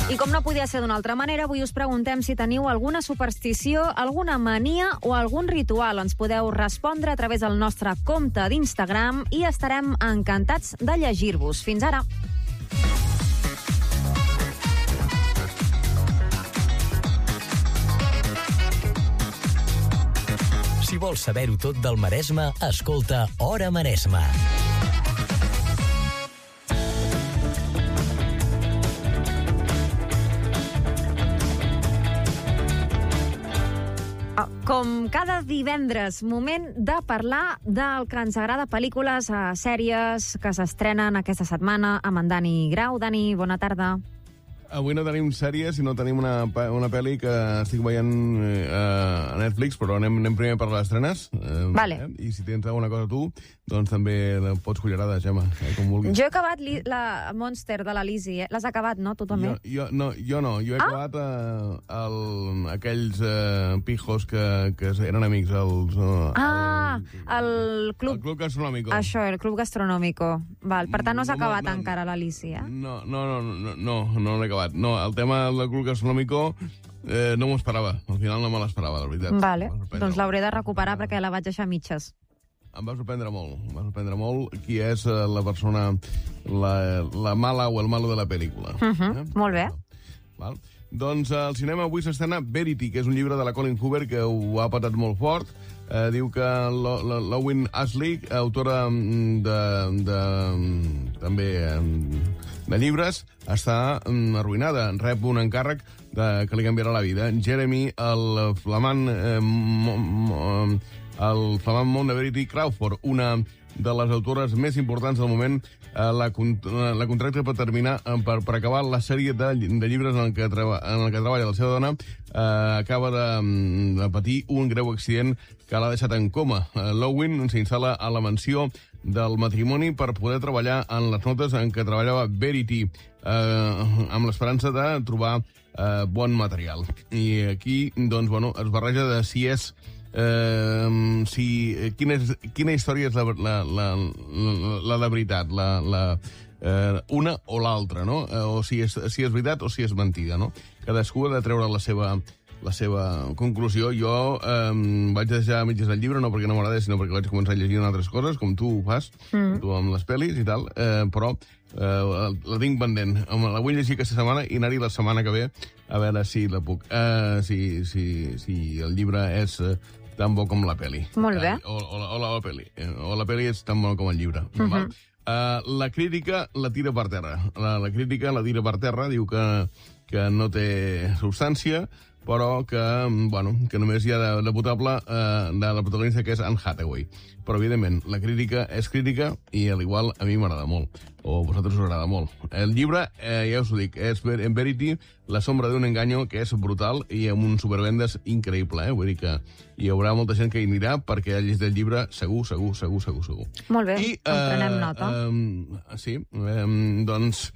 I com no podia ser d'una altra manera, avui us preguntem si teniu alguna superstició, alguna mania o algun ritual. Ens podeu respondre a través del nostre compte d'Instagram i estarem encantats de llegir-vos. Fins ara! Si vols saber-ho tot del Maresme, escolta Hora Maresme. Com cada divendres, moment de parlar del que ens agrada, pel·lícules, sèries que s'estrenen aquesta setmana amb en Dani Grau. Dani, bona tarda. Avui no tenim sèries, sinó tenim una pel·li que estic veient a Netflix, però anem primer per les estrenes. Vale. I si tens alguna cosa tu, doncs també la pots cullerada, Gemma, com vulguis. Jo he acabat la Monster de la Lizzie. L'has acabat, no? Tu també? Jo no. Jo he acabat aquells pijos que eren amics. El Club... El Club Gastronómico. Això, el Club Gastronómico. Val. Per tant, no has acabat encara la Lizzie, eh? No l'he acabat. No, el tema del Club Gastronómico no m'ho esperava. Al final no me l'esperava, de veritat. Vale, doncs l'hauré de recuperar perquè la vaig deixar a mitges. Em va sorprendre molt qui és la persona, la mala o el malo de la pel·lícula. Molt bé. Val? Doncs al cinema avui s'estrena Verity, que és un llibre de la Colleen Hoover que ho ha patat molt fort. Diu que l'Owen Ashley, autora també de llibres, està arruïnada. Rep un encàrrec que li canviarà la vida. Jeremy, el flamant món de Verity Crawford, una de les autores més importants del moment, la contracta per terminar, per acabar la sèrie de llibres en el que treballa la seva dona. Acaba de patir un greu accident que l'ha deixat en coma. L'Owen s'instal·la a la mansió del matrimoni per poder treballar en les notes en què treballava Verity, amb l'esperança de trobar bon material. I aquí, doncs, es barreja de si és quina història és la de veritat, una o l'altra, no? O si és veritat o si és mentida, no? Cadascú ha de treure la seva conclusió. Jo vaig deixar a mitges el llibre, no perquè no m'agrada, sinó perquè vaig començar a llegir altres coses, com tu ho fas, tu amb les pel·lis i tal, però la tinc pendent. La vull llegir aquesta setmana i anar-hi la setmana que ve a veure si la puc. Si el llibre és tan bo com la pel·li. Molt bé. O la pel·li. O la pel·li és tan bona com el llibre. La crítica la tira per terra. La crítica la tira per terra, diu que no té substància, però que només hi ha de potable de la protagonista, que és Anne Hathaway. Però, evidentment, la crítica és crítica i, al igual, a mi m'agrada molt. O a vosaltres us agrada molt. El llibre, ja us ho dic, és en Verity, La sombra d'un engaño, que és brutal i amb un supervendes increïble. Vull dir que hi haurà molta gent que hi anirà perquè ha llegit el llibre segur. Molt bé, en prenem nota. Sí, doncs...